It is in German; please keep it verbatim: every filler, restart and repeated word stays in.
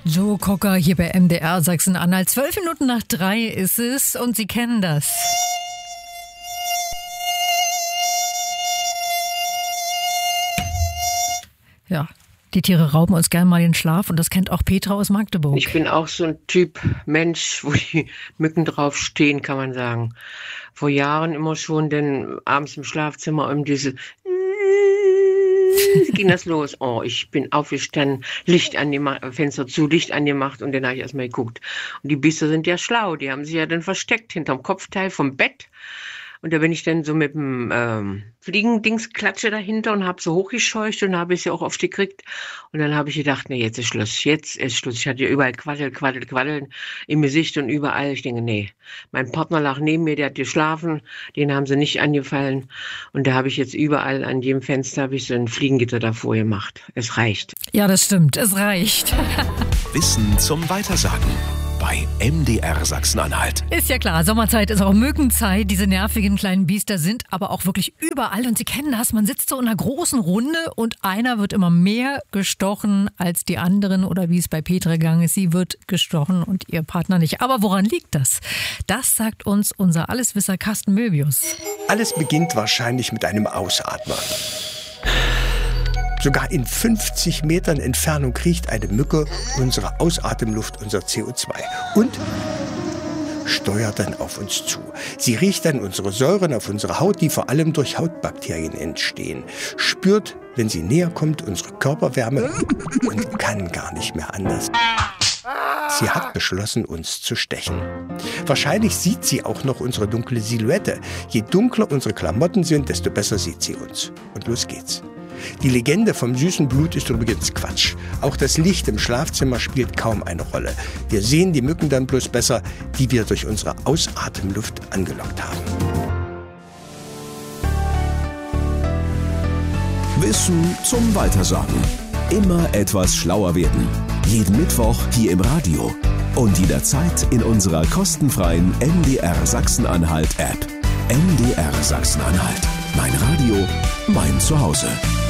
Joe Cocker hier bei M D R Sachsen-Anhalt. Zwölf Minuten nach drei ist es und Sie kennen das. Ja, die Tiere rauben uns gern mal den Schlaf und das kennt auch Petra aus Magdeburg. Ich bin auch so ein Typ Mensch, wo die Mücken drauf stehen, kann man sagen. Vor Jahren immer schon, denn abends im Schlafzimmer um diese ging das los. Oh, ich bin aufgestanden, Licht an die Fenster zu, Licht angemacht und dann habe ich erstmal geguckt. Und die Biester sind ja schlau, die haben sich ja dann versteckt hinterm Kopfteil vom Bett. Und da bin ich dann so mit dem ähm, Fliegendings klatsche dahinter und habe so hochgescheucht und habe ich sie auch oft gekriegt. Und dann habe ich gedacht, nee, jetzt ist Schluss, jetzt ist Schluss. Ich hatte ja überall Quaddel, Quaddel, Quaddeln im Gesicht und überall. Ich denke, nee, mein Partner lag neben mir, der hat geschlafen, den haben sie nicht angefallen. Und da habe ich jetzt überall an jedem Fenster habe ich so ein Fliegengitter davor gemacht. Es reicht. Ja, das stimmt, es reicht. Wissen zum Weitersagen bei M D R Sachsen-Anhalt. Ist ja klar, Sommerzeit ist auch Mückenzeit. Diese nervigen kleinen Biester sind aber auch wirklich überall und Sie kennen das. Man sitzt so in einer großen Runde und einer wird immer mehr gestochen als die anderen oder wie es bei Petra gegangen ist. Sie wird gestochen und ihr Partner nicht. Aber woran liegt das? Das sagt uns unser Alleswisser Carsten Möbius. Alles beginnt wahrscheinlich mit einem Ausatmer. Sogar in fünfzig Metern Entfernung kriecht eine Mücke unsere Ausatemluft, unser C O zwei und steuert dann auf uns zu. Sie riecht dann unsere Säuren auf unsere Haut, die vor allem durch Hautbakterien entstehen, spürt, wenn sie näher kommt, unsere Körperwärme und kann gar nicht mehr anders. Sie hat beschlossen, uns zu stechen. Wahrscheinlich sieht sie auch noch unsere dunkle Silhouette. Je dunkler unsere Klamotten sind, desto besser sieht sie uns. Und los geht's. Die Legende vom süßen Blut ist übrigens Quatsch. Auch das Licht im Schlafzimmer spielt kaum eine Rolle. Wir sehen die Mücken dann bloß besser, die wir durch unsere Ausatemluft angelockt haben. Wissen zum Weitersagen. Immer etwas schlauer werden. Jeden Mittwoch hier im Radio. Und jederzeit in unserer kostenfreien M D R Sachsen-Anhalt App. M D R Sachsen-Anhalt. Mein Radio, mein Zuhause.